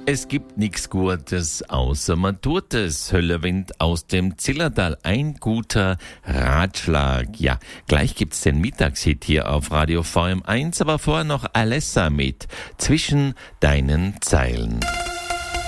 Es gibt nichts Gutes, außer man tut es. Höllerwind aus dem Zillertal. Ein guter Ratschlag. Ja, gleich gibt's den Mittagshit hier auf Radio VM1, aber vorher noch Alessa mit Zwischen deinen Zeilen.